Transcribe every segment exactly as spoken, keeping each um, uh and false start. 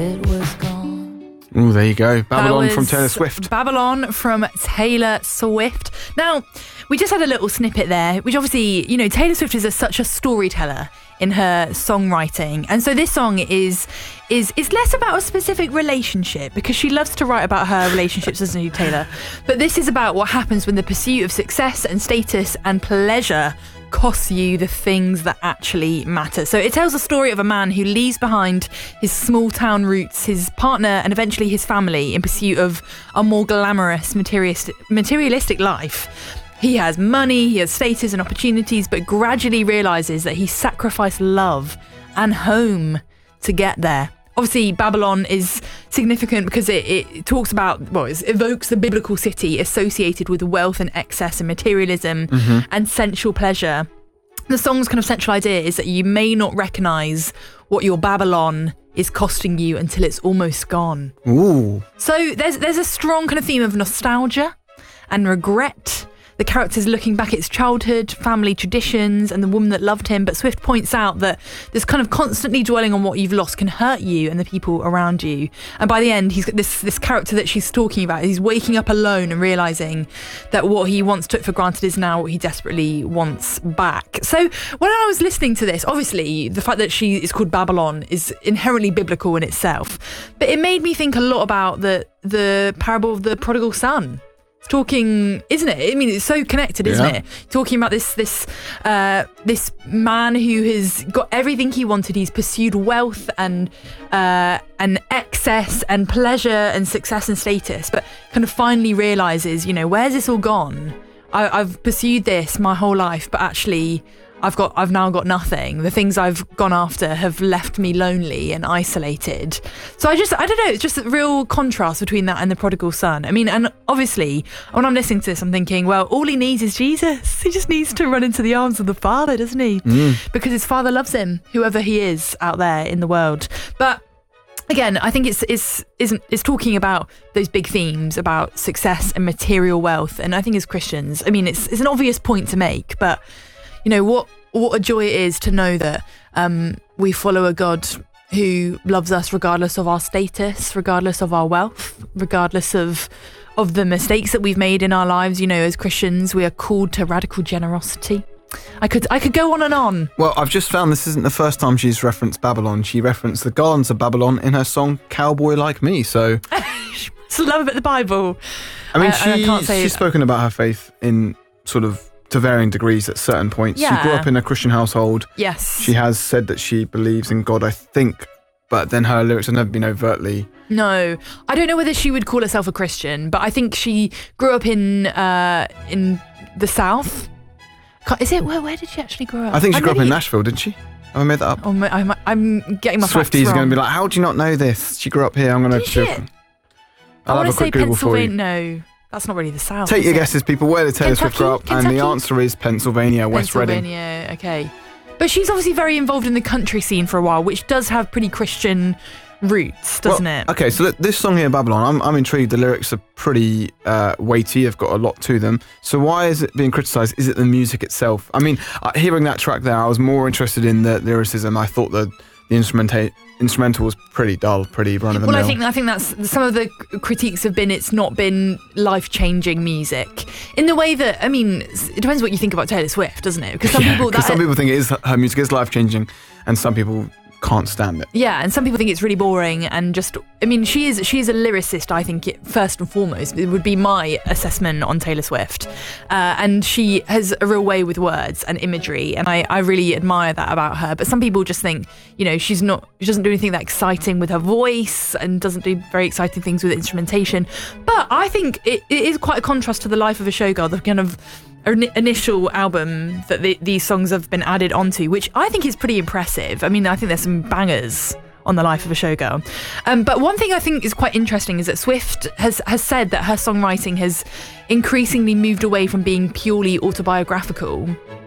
It was gone. Oh, there you go. Babylon That from was Taylor Swift. Babylon from Taylor Swift. Now, we just had a little snippet there, which obviously, you know, Taylor Swift is a, such a storyteller in her songwriting. And so this song is is is less about a specific relationship, because she loves to write about her relationships, doesn't she, Taylor? But this is about what happens when the pursuit of success and status and pleasure costs you the things that actually matter. So it tells the story of a man who leaves behind his small town roots, his partner, and eventually his family in pursuit of a more glamorous, materialistic, materialistic life. He has money, he has status and opportunities, but gradually realises that he sacrificed love and home to get there. Obviously, Babylon is significant because it, it talks about, well, it evokes the biblical city associated with wealth and excess and materialism mm-hmm. and sensual pleasure. The song's kind of central idea is that you may not recognise what your Babylon is costing you until it's almost gone. Ooh. So there's there's a strong kind of theme of nostalgia and regret. The character's looking back at his childhood, family traditions, and the woman that loved him. But Swift points out that this kind of constantly dwelling on what you've lost can hurt you and the people around you. And by the end, he's got this this character that she's talking about. He's waking up alone and realising that what he once took for granted is now what he desperately wants back. So when I was listening to this, obviously the fact that she is called Babylon is inherently biblical in itself. But it made me think a lot about the the parable of the prodigal son. Talking, isn't it? I mean, it's so connected, isn't yeah. it? Talking about this this uh, this man who has got everything he wanted. He's pursued wealth and uh, and excess and pleasure and success and status, but kind of finally realizes, you know, where's this all gone? I, I've pursued this my whole life, but actually, I've got I've now got nothing. The things I've gone after have left me lonely and isolated. So I just I don't know, it's just a real contrast between that and the prodigal son. I mean, and obviously when I'm listening to this, I'm thinking, well, all he needs is Jesus. He just needs to run into the arms of the Father, doesn't he? Mm. Because his Father loves him, whoever he is out there in the world. But again, I think it's it's isn't it's talking about those big themes about success and material wealth. And I think as Christians, I mean, it's it's an obvious point to make, but you know, what what a joy it is to know that um, we follow a God who loves us regardless of our status, regardless of our wealth, regardless of of the mistakes that we've made in our lives. You know, as Christians, we are called to radical generosity. I could I could go on and on. Well, I've just found this isn't the first time she's referenced Babylon. She referenced the gardens of Babylon in her song Cowboy Like Me. So she must love a bit of the Bible. I mean, I, she, I can't say she's that. spoken about her faith in sort of to varying degrees at certain points. Yeah. She grew up in a Christian household. Yes. She has said that she believes in God, I think, but then her lyrics have never been overtly. No, I don't know whether she would call herself a Christian, but I think she grew up in uh, in the South. Is it where? Where did she actually grow up? I think she I'm grew up really, in Nashville, didn't she? Have I made that up? Oh, my, I'm, I'm getting my facts Swifties are wrong. going to be like, how do you not know this? She grew up here. I'm going Did to. she? I'll I have want a to say quick Google for you. Pennsylvania. No, that's not really the South. Take is your it? guesses, people. Where did Taylor Swift grow up? Kentucky? And the answer is Pennsylvania, West Reading. Pennsylvania, okay. But she's obviously very involved in the country scene for a while, which does have pretty Christian roots, doesn't well, it? Okay, so look, this song here, Babylon, I'm, I'm intrigued. The lyrics are pretty uh, weighty. They've got a lot to them. So why is it being criticised? Is it the music itself? I mean, uh, hearing that track there, I was more interested in the lyricism. I thought that the instrumenta- instrumental was pretty dull, pretty run-of-the-mill. Well, I think I think that's some of the critiques have been it's not been life-changing music in the way that, I mean, it depends what you think about Taylor Swift, doesn't it? Because some yeah, people that, some people think it is, her music is life-changing, and some people can't stand it. Yeah, and some people think it's really boring and just, I mean, she is she is a lyricist, I think, it, first and foremost. It would be my assessment on Taylor Swift. Uh, and she has a real way with words and imagery, and I, I really admire that about her. But some people just think, you know, she's not, she doesn't do anything that exciting with her voice and doesn't do very exciting things with instrumentation. But I think it, it is quite a contrast to the life of a showgirl, the kind of initial album that the, these songs have been added onto, which I think is pretty impressive. I mean, I think there's some bangers on the life of a showgirl. Um, but one thing I think is quite interesting is that Swift has, has said that her songwriting has increasingly moved away from being purely autobiographical.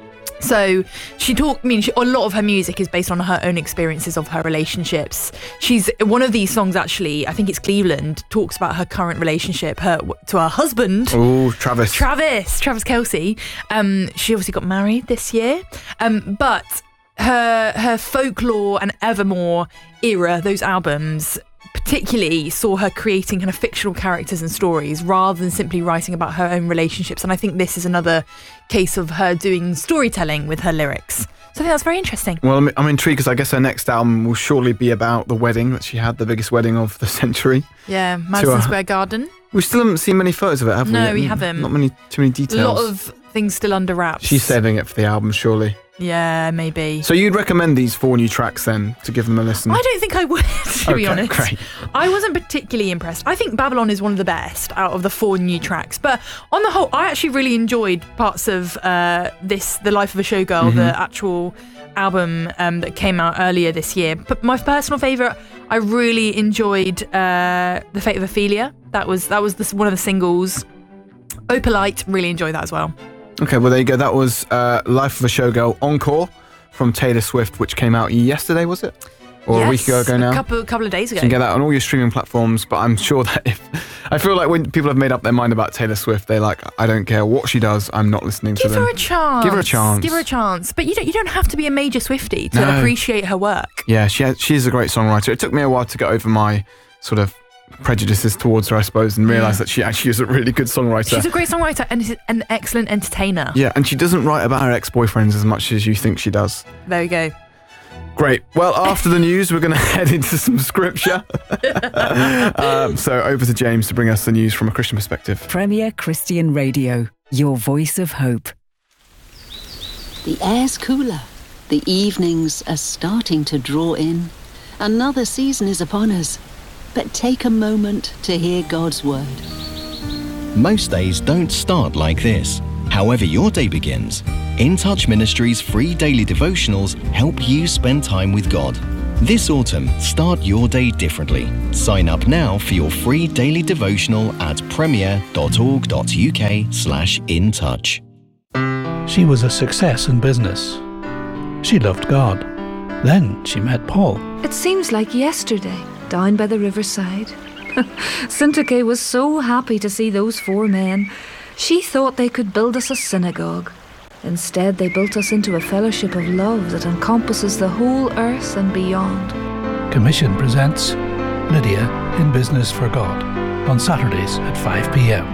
So she talked, I mean, she, a lot of her music is based on her own experiences of her relationships. She's, one of these songs actually, I think it's Cleveland, talks about her current relationship her to her husband. Oh, Travis. Travis, Travis Kelce. Um, she obviously got married this year. Um, but her her Folklore and Evermore era, those albums, particularly saw her creating kind of fictional characters and stories rather than simply writing about her own relationships. And I think this is another case of her doing storytelling with her lyrics. So I think that's very interesting. Well, I'm, I'm intrigued because I guess her next album will surely be about the wedding that she had, the biggest wedding of the century. Yeah, Madison uh, Square Garden. We still haven't seen many photos of it, have we? No, we haven't. Not many, too many details. A lot of things still under wraps. She's saving it for the album, surely. Yeah, maybe. So you'd recommend these four new tracks then to give them a listen? I don't think I would, to okay, be honest. Great. I wasn't particularly impressed. I think Babylon is one of the best out of the four new tracks. But on the whole, I actually really enjoyed parts of uh, this, The Life of a Showgirl, mm-hmm. the actual album um, that came out earlier this year. But my personal favourite, I really enjoyed uh, The Fate of Ophelia. That was that was the, one of the singles. Opalite, really enjoyed that as well. Okay, well, there you go. That was uh, Life of a Showgirl Encore from Taylor Swift, which came out yesterday, was it? Or yes, a week ago, ago now? a couple, couple of days ago. You can get that on all your streaming platforms, but I'm sure that if... I feel like when people have made up their mind about Taylor Swift, they're like, I don't care what she does, I'm not listening Give to them. Give her a chance. Give her a chance. Give her a chance. But you don't, you don't have to be a major Swiftie to no. appreciate her work. Yeah, she has, she's a great songwriter. It took me a while to get over my sort of prejudices towards her, I suppose, and realise yeah. that she actually is a really good songwriter. She's a great songwriter and is an excellent entertainer. Yeah, and she doesn't write about her ex-boyfriends as much as you think she does. There we go. Great. Well, after the news, we're going to head into some scripture. um, so over to James to bring us the news from a Christian perspective. Premier Christian Radio, your voice of hope. The air's cooler. The evenings are starting to draw in. Another season is upon us. But take a moment to hear God's word. Most days don't start like this. However your day begins, In Touch Ministries' free daily devotionals help you spend time with God. This autumn, start your day differently. Sign up now for your free daily devotional at premier.org.uk slash in touch. She was a success in business. She loved God. Then she met Paul. It seems like yesterday, down by the riverside. Syntyche was so happy to see those four men. She thought they could build us a synagogue. Instead, they built us into a fellowship of love that encompasses the whole earth and beyond. Commission presents Lydia in Business for God on Saturdays at five p.m.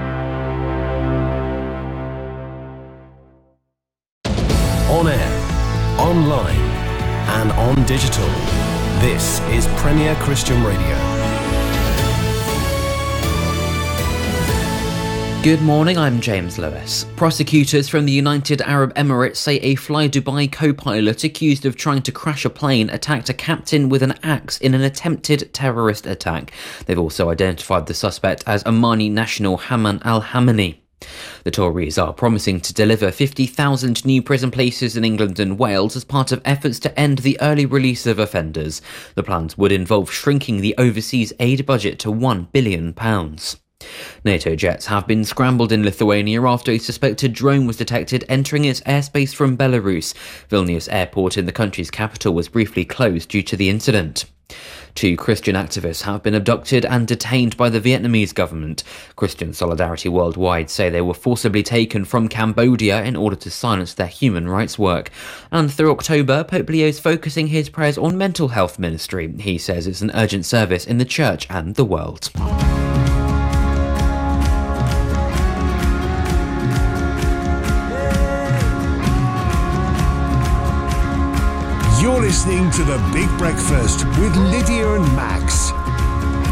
On air, online, and on digital. This is Premier Christian Radio. Good morning, I'm James Lewis. Prosecutors from the United Arab Emirates say a Fly Dubai co-pilot accused of trying to crash a plane attacked a captain with an axe in an attempted terrorist attack. They've also identified the suspect as Omani national Haman al-Hamani. The Tories are promising to deliver fifty thousand new prison places in England and Wales as part of efforts to end the early release of offenders. The plans would involve shrinking the overseas aid budget to one billion pounds. NATO jets have been scrambled in Lithuania after a suspected drone was detected entering its airspace from Belarus. Vilnius airport in the country's capital was briefly closed due to the incident. Two Christian activists have been abducted and detained by the Vietnamese government. Christian Solidarity Worldwide say they were forcibly taken from Cambodia in order to silence their human rights work. And through October, Pope Leo's focusing his prayers on mental health ministry. He says it's an urgent service in the church and the world. You're listening to The Big Breakfast with Lydia and Max.